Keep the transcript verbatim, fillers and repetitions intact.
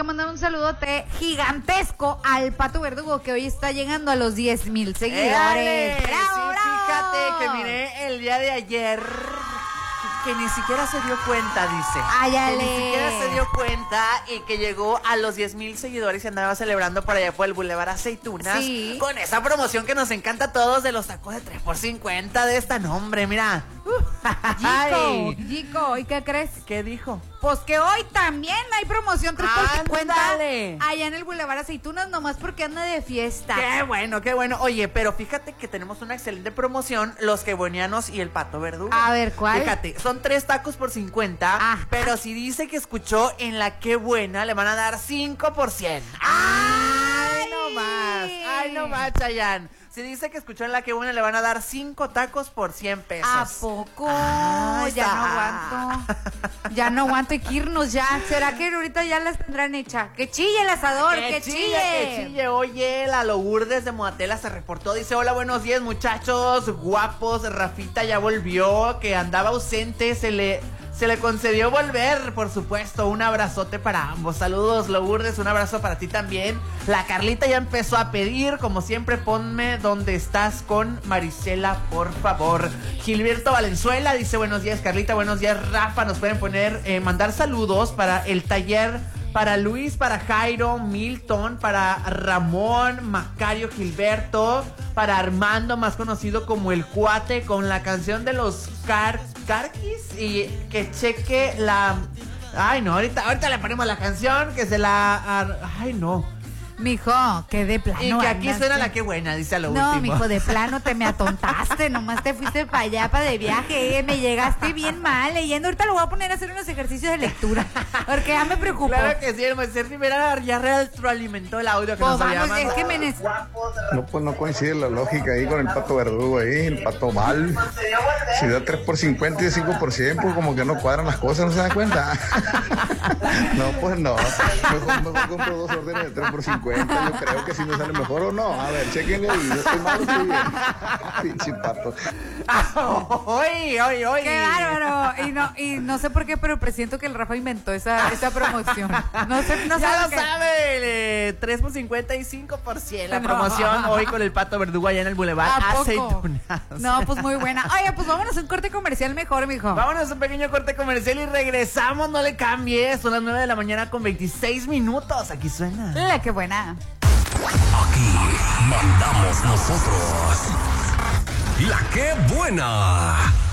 que mandar un saludote gigantesco al Pato Verdugo, que hoy está llegando a los diez mil seguidores. ¡Bravo, ¡Bravo, sí, bravo! fíjate que miré el día de ayer que ni siquiera se dio cuenta, dice. ¡Áyale! Que ni siquiera se dio cuenta y que llegó a los diez mil seguidores y andaba celebrando por allá por el Boulevard Aceitunas. Sí. Con esa promoción que nos encanta a todos de los tacos de tres por cincuenta de esta nombre, mira. Gico, Gico, ¿y qué crees? ¿Qué dijo? Pues que hoy también hay promoción tres por cincuenta ¡Ándale! allá en el Boulevard Aceitunas, nomás porque anda de fiesta. Qué bueno, qué bueno. Oye, pero fíjate que tenemos una excelente promoción, los quebonianos y el Pato Verdugo. A ver, ¿cuál? Fíjate, son tres tacos por cincuenta, Ah. pero si dice que escuchó en la Qué Buena, le van a dar cinco por cien. ¡Ay! ¡Ay, no más! ¡Ay, no más, Chayanne! Si dice que escuchó en la Qué Buena, le van a dar cinco tacos por cien pesos. ¿A poco? Ah, ya está. no aguanto. Ya no aguanto, hay que irnos ya. ¿Será que ahorita ya las tendrán hechas? ¡Que chille el asador! ¡Que, ¡Que chille! chille! ¡Que chille! Oye, la Lourdes de Moatela se reportó. Dice, hola, buenos días, muchachos guapos. Rafita ya volvió, que andaba ausente. Se le... Se le concedió volver, por supuesto. Un abrazote para ambos. Saludos, Lourdes. Un abrazo para ti también. La Carlita ya empezó a pedir. Como siempre, ponme donde estás con Marisela, por favor. Gilberto Valenzuela dice, buenos días, Carlita. Buenos días, Rafa. Nos pueden poner, eh, mandar saludos para el taller, para Luis, para Jairo, Milton, para Ramón, Macario, Gilberto, para Armando, más conocido como El Cuate, con la canción de los Car Carquis, y que cheque la... Ay, no, ahorita, ahorita le ponemos la canción, que se la... Ay, no. Mijo, que de plano. Y que aquí andas, suena ¿sí? la Qué Buena, dice a lo No, último. mijo, de plano te me atontaste, nomás te fuiste para allá, para de viaje, eh, me llegaste bien mal leyendo. Ahorita lo voy a poner a hacer unos ejercicios de lectura, porque ya me preocupó. Claro que sí, el Moisés Rivera ya retroalimentó el audio que Pues nos había vamos, es mandado. que me nes- No, pues no coincide la lógica ahí con el Pato Verdugo ahí, el Pato Mal. Si da tres por cincuenta y cinco por cien, pues como que no cuadran las cosas, ¿no se dan cuenta? No, pues no. Mejor, mejor compro dos órdenes de tres por cincuenta, yo creo que si me sale mejor o no. A ver, chequen ahí, yo estoy mal, estoy bien. Pinche Pato. ¡Oy, oy, oy! ¡Qué bárbaro! Y no, y no sé por qué, pero presiento que el Rafa inventó esa, esa promoción. No sé, no sé Ya lo lo que- sabe, eh, tres por cincuenta y cinco por cien la No. promoción hoy con el Pato Verdugo allá en el Boulevard ¿A poco? Aceitunas. No, pues muy buena. Oye, pues vámonos a un corte comercial mejor, mijo. Vámonos a un pequeño corte comercial y regresamos, no le cambies. Son las nueve de la mañana con veintiséis minutos. Aquí suena. La qué buena. Aquí mandamos nosotros. La Qué Buena.